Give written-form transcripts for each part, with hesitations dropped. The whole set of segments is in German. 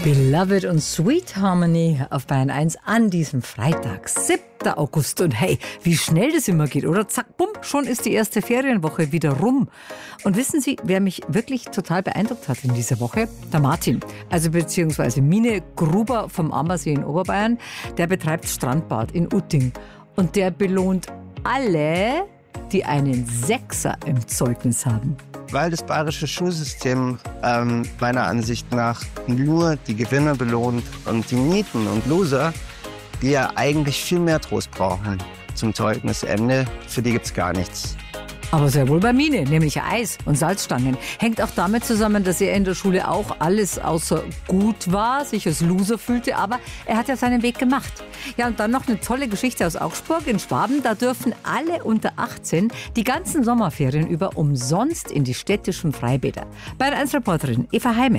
Beloved und Sweet Harmony auf Bayern 1 an diesem Freitag, 7. August. Und hey, wie schnell das immer geht, oder? Zack, bumm, schon ist die erste Ferienwoche wieder rum. Und wissen Sie, wer mich wirklich total beeindruckt hat in dieser Woche? Der Martin, also beziehungsweise Mine Gruber vom Ammersee in Oberbayern. Der betreibt Strandbad in Utting. Und der belohnt alle, die einen Sechser im Zeugnis haben. Weil das bayerische Schulsystem meiner Ansicht nach nur die Gewinner belohnt und die Nieten und Loser, die ja eigentlich viel mehr Trost brauchen zum Zeugnisende, für die gibt's gar nichts. Aber sehr wohl bei Mine, nämlich Eis und Salzstangen. Hängt auch damit zusammen, dass er in der Schule auch alles außer gut war, sich als Loser fühlte, aber er hat ja seinen Weg gemacht. Ja, und dann noch eine tolle Geschichte aus Augsburg in Schwaben. Da dürfen alle unter 18 die ganzen Sommerferien über umsonst in die städtischen Freibäder. Bayern 1 Reporterin Eva Heime.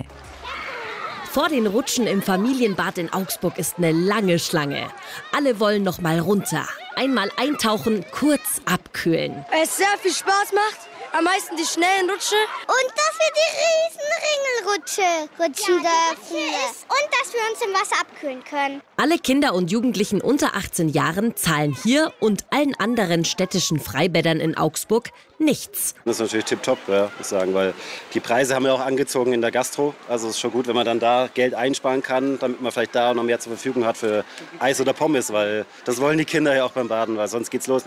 Vor den Rutschen im Familienbad in Augsburg ist eine lange Schlange. Alle wollen noch mal runter. Einmal eintauchen, kurz abkühlen. Es sehr viel Spaß macht. Am meisten die schnellen Rutsche. Und dass wir die Riesenringelrutsche rutschen dürfen. Und dass wir uns im Wasser abkühlen können. Alle Kinder und Jugendlichen unter 18 Jahren zahlen hier und allen anderen städtischen Freibädern in Augsburg nichts. Das ist natürlich tipptopp, ja, muss ich sagen, weil die Preise haben wir auch angezogen in der Gastro. Also es ist schon gut, wenn man dann da Geld einsparen kann, damit man vielleicht da noch mehr zur Verfügung hat für Eis oder Pommes, weil das wollen die Kinder ja auch beim Baden, weil sonst geht's los.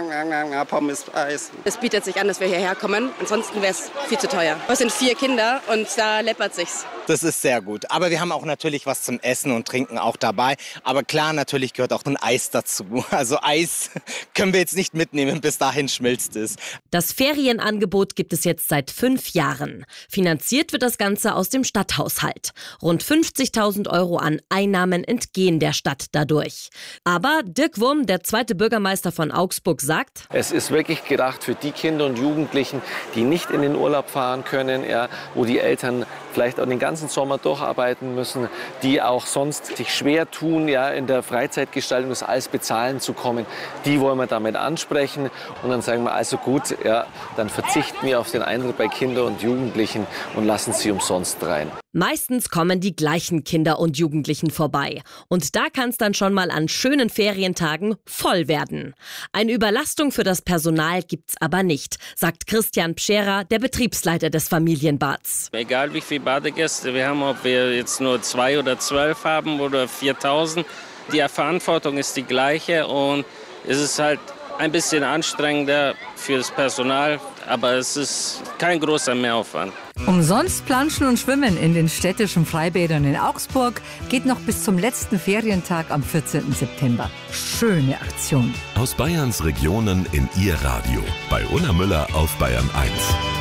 Pommes, Eis. Es bietet sich an, dass wir hierher kommen, ansonsten wäre es viel zu teuer. Es sind 4 Kinder und da läppert sich's. Das ist sehr gut. Aber wir haben auch natürlich was zum Essen und Trinken auch dabei. Aber klar, natürlich gehört auch ein Eis dazu. Also Eis können wir jetzt nicht mitnehmen, bis dahin schmilzt es. Das Ferienangebot gibt es jetzt seit 5 Jahren. Finanziert wird das Ganze aus dem Stadthaushalt. Rund 50.000 € an Einnahmen entgehen der Stadt dadurch. Aber Dirk Wurm, der zweite Bürgermeister von Augsburg, sagt: Es ist wirklich gedacht für die Kinder und Jugendlichen, die nicht in den Urlaub fahren können, ja, wo die Eltern vielleicht auch den ganzen Sommer durcharbeiten müssen, die auch sonst sich schwer tun, ja, in der Freizeitgestaltung das alles bezahlen zu kommen. Die wollen wir damit ansprechen und dann sagen wir, also gut, ja, dann verzichten wir auf den Eintritt bei Kindern und Jugendlichen und lassen sie umsonst rein. Meistens kommen die gleichen Kinder und Jugendlichen vorbei. Und da kann es dann schon mal an schönen Ferientagen voll werden. Eine Überlastung für das Personal gibt's aber nicht, sagt Christian Pscherer, der Betriebsleiter des Familienbads. Egal wie viele Badegäste wir haben, ob wir jetzt nur 2 oder 12 haben oder 4.000, die Verantwortung ist die gleiche und es ist halt ein bisschen anstrengender für das Personal, aber es ist kein großer Mehraufwand. Umsonst planschen und schwimmen in den städtischen Freibädern in Augsburg geht noch bis zum letzten Ferientag am 14. September. Schöne Aktion. Aus Bayerns Regionen in Ihr Radio. Bei Unna Müller auf Bayern 1.